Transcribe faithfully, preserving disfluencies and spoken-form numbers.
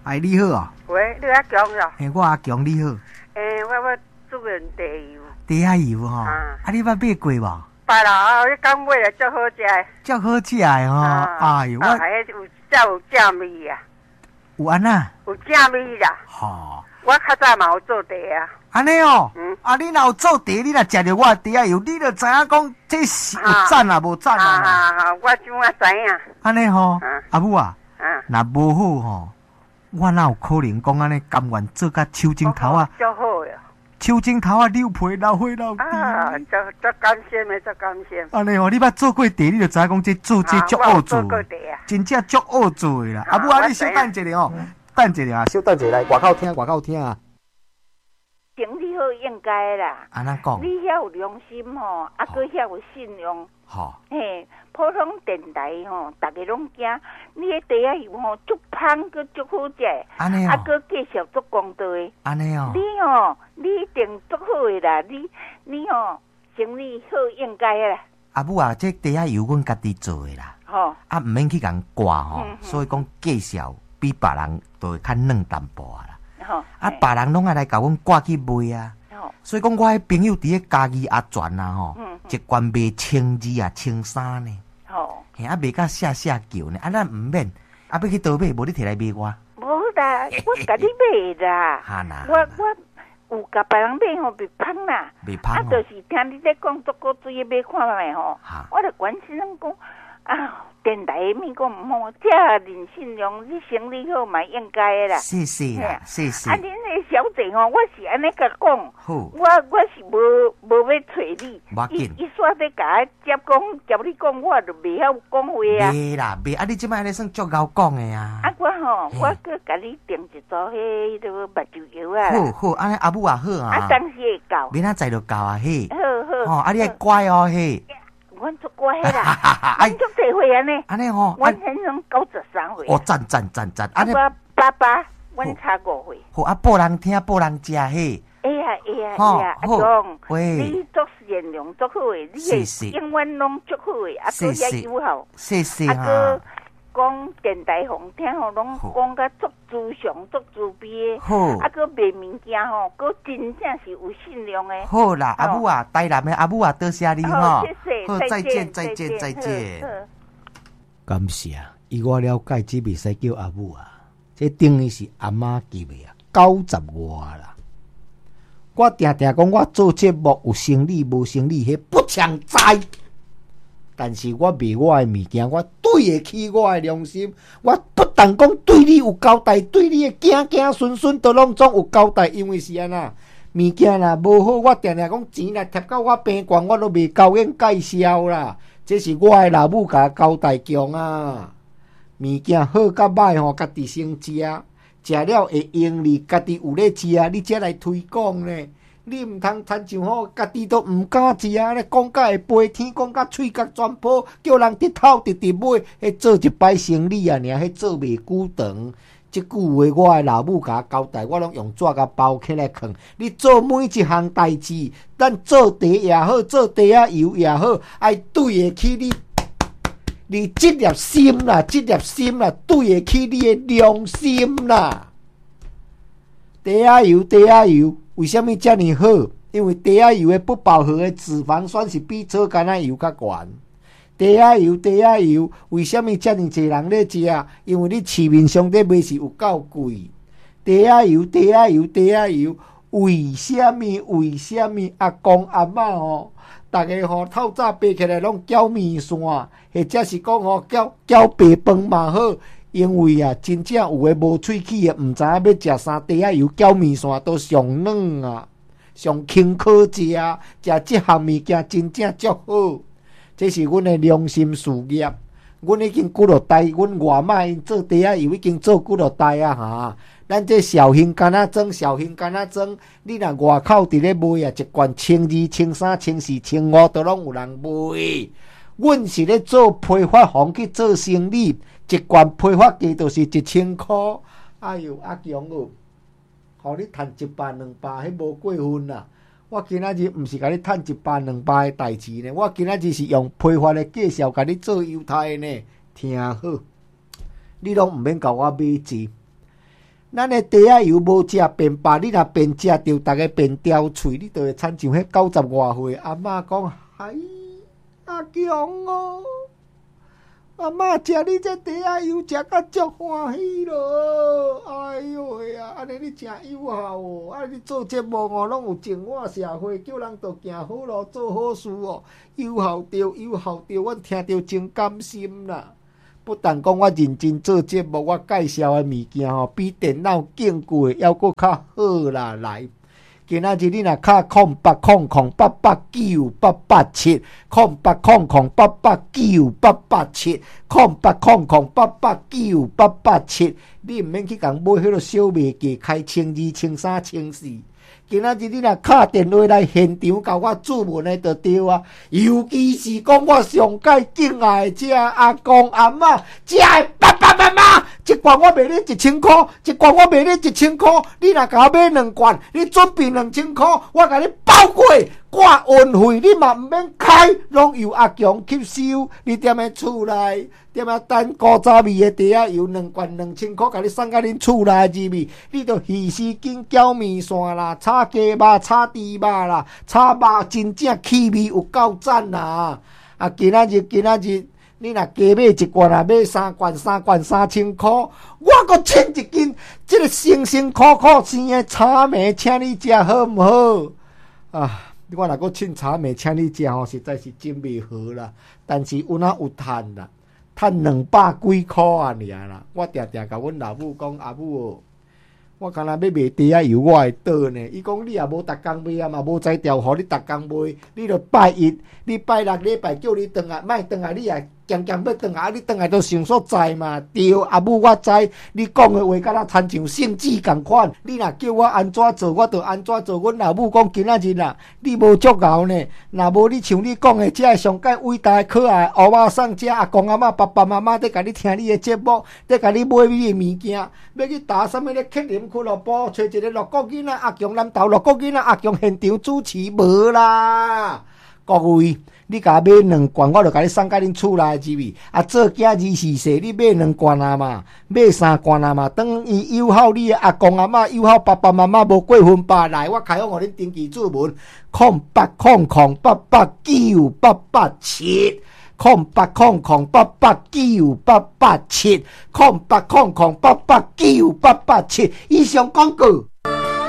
哎，你好啊！ 喂，你阿强哟？ 嘿，我阿强你好。 诶、欸，我要做人地油。 地下油吼，啊，啊你捌买过无？ 捌啦，你讲买了足好食的。 足好食的吼，啊、哎呦，我还有才有正味啊。 有安那？ 有正味啦。吼、哦，我较早嘛有做地啊。 安尼哦，嗯，啊，你若有做地，你若食着我的地下油，你就知影讲这是有赞啊，无赞啊。 啊啊，我怎啊知影？ 安尼吼，阿母啊， 啊， 若无好吼，我哪有可能讲安尼甘愿做甲手指头啊？ 足好哟。 手指头啊，溜皮流血流滴。 啊，足足甘心的，足甘心。 安尼吼，你捌做过地，你就知影讲这做这足好做，真正足好做的啦。阿母啊，你小等一下哦，等一下啊，小等一下来外口听，外口听啊。 整理好应该啦。 安怎讲？ 你遐有良心吼，啊，搁遐有信用。 吼。 嘿，普通电台吼，大家拢惊你迄地下油吼，足香搁足好食。 安尼哦。 啊，搁介绍足公道的。 安尼哦。 你吼，你一定足好的啦，你你吼整理好应该啦。 阿母啊，这地下油阮家己做的啦。吼。啊，毋免去共挂吼，嗯、所以讲介绍比别人都会较软淡薄啊啦。啊，别人拢爱来甲阮挂去卖啊，所以讲我迄朋友伫咧嘉义阿全啊吼，一罐卖千二啊千三呢，嘿啊卖甲下下叫呢，啊咱毋免，啊要去倒买，无你摕来卖我。 无啦，我甲你买啦，我我有甲别人买吼，袂芳啦， 袂芳，啊就是听你咧讲足够水买看卖吼，我就关心人讲啊。电台咪讲唔好，这人信用，你生理好嘛应该啦。 谢谢啦，谢谢。 啊，恁那小姐吼，我是安尼甲讲，我我是无无要找你。伊伊煞在甲接讲，叫你讲，我就袂晓讲话啊。 袂啦，袂啊！你即摆安尼算足够讲的啊。 啊，我吼，我搁甲你订一组迄个目睭油啊。 好好，安尼阿母也好啊。 啊，当时会到。 明仔载就到啊，嘿。 好好。 哦，啊，你爱乖哦，嘿。 阮足乖啦，阮足侪岁安尼， 安尼吼， 阮先生九十三岁。 哦，赞赞赞赞， 安尼。我爸爸，阮差五岁。 好啊，报人听，报人食嘿。 哎呀哎呀哎呀，阿公， 喂， 你足善良足好诶，你诶永远拢足好诶，啊个遐友好， 谢谢啊个讲电台红听吼，拢讲甲足慈祥足慈悲诶， 好， 啊个卖物件吼，个真正是有信用诶。 好啦，阿母啊，台南诶阿母啊，多谢你吼， 谢谢， 好，再见再见再见。感谢，以我了解，只袂使叫阿母啊，这等于是阿妈级诶啊，九十外啦。我定定讲，我做节目有生理无生理，迄不常知。但是我卖我的物件，我对得起我的良心。我不但讲对你有交代，对你的囝囝孙孙都拢总有交代，因为是安那物件啦无好，我定定讲钱啦贴到我病馆，我都袂够用介绍啦。这是我的老母甲交代强啊。物件好甲歹吼，家己先食。食了会用你，家己有咧食，你才来推广呢。你毋通参像吼，家己都毋敢食咧，讲甲会飞天，讲甲喙角全破，叫人直头直直买，迄做一摆生理啊，尔迄做袂久长。即句话我的老母甲交代，我拢用纸甲包起来藏。你做每一项代志，咱做茶也好，做茶仔油也好，爱对得起你。你这粒心啦，这粒心啦，对得起你的良心啦。茶仔油，茶仔油，为什么这么好？因为茶仔油的不饱和的脂肪酸是比草橄榄油较悬。茶仔油，茶仔油，为什么这么多人咧食？因为你市面上咧卖是有够贵。茶仔油，茶仔油，茶仔油，为什么？为什么？阿公阿嬷哦。大家吼透早爬起来拢搅面线，或者是讲吼搅搅白饭嘛好，因为啊，真正有诶无喙齿诶，毋知影要食啥，茶仔油搅面线都上软啊，上轻可食，食即项物件真正足好。这是阮诶良心事业，阮已经几落代，阮外卖做茶仔油已经做几落代啊哈。咱这小型干仔装，小型干仔装，你若外口伫咧卖啊，一罐千二、千三、千四、千五，都拢有人卖。阮是咧做批发行去做生意，一罐批发价就是一千箍。哎呦，阿强哦，互你赚一百两百，迄无过分啦。我今仔日毋是甲你赚一百两百诶代志呢，我今仔日是用批发诶介绍甲你做犹太呢，听好，你拢毋免甲我买钱。 咱的茶仔油无食便罢，你若便食着，逐个便刁喙，你就会亲像迄九十外岁阿嬷讲，哎，阿强哦，阿嬷食你这茶仔油，食甲足欢喜咯！哎哟喂啊，安尼你真有效哦！啊，你做节目哦，拢有净化社会，叫人都行好路，做好事哦，有效着，有效着，阮听着真甘心啦。不但讲我认真做节目，我介绍的物件吼，比电脑更贵，还佫较好啦。来，今仔日你若敲空八空空八八九八八七，空八空空八八九八八七，空八空空八八九八八七，你毋免去共买迄个小卖价，开千二、千三、千四。今仔日你若敲电话来现场甲我注文的就对啊，尤其是讲我上界敬爱的这阿公阿嬷，这爸爸妈妈，一罐我卖你一千块，一罐我卖你一千块，你若甲我买两罐，你准备两千块，我甲你包过，挂运费你嘛毋免开，拢由阿强吸收。你踮咧厝内，踮咧等古早味的茶仔油两罐两千块，甲你送到恁厝内入去，你着鱼丝紧搅面线啦，炒鸡肉、炒猪肉啦，炒肉真正气味有够赞啦！啊，今仔日今仔日。你若加买一罐啊，买三罐，三罐三千块，我阁请一斤，这个辛辛苦苦生的茶糜，请你食好毋好？啊，我若阁请茶糜，请你食吼，实在是真袂好啦。但是有哪有趁啦，趁两百几块啊尔啦。我常常甲阮老母讲，阿母哦，我敢若要卖茶仔油，我会倒呢。伊讲你也无逐工卖啊，嘛无才调，互你逐工卖，你着拜一、你拜六礼拜叫你转来，莫转来，你也。渐渐要转来，你转来都想所在嘛？对，阿母我知，你讲的话，敢若亲像圣旨共款。你若叫我安怎做，我就安怎做。阮老母讲今仔日啦，你无足敖呢。若无你像你讲的，这个上界伟大可爱欧巴桑，这阿公阿嬷、爸爸妈妈在甲你听你的节目，在甲你买你的物件，要去打什么咧？克林俱乐部找一个乐国囡仔阿强南投乐国囡仔阿强现场主持无啦，各位。你甲买两罐，我就甲你送到恁厝内入去。啊，做囝二四岁，你买两罐啊嘛，买三罐啊嘛。等伊友好你的阿公阿嬷，友好爸爸妈妈无过分吧？来，我开放互恁登记注文，空八空空八八九八八七，空八空空八八九八八七，空八空空八八九八八七。以上广告。